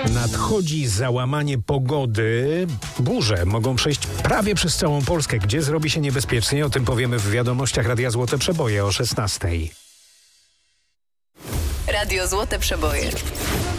Nadchodzi załamanie pogody. Burze mogą przejść prawie przez całą Polskę, gdzie zrobi się niebezpiecznie. O tym powiemy w wiadomościach Radia Złote Przeboje o 16:00. Radio Złote Przeboje.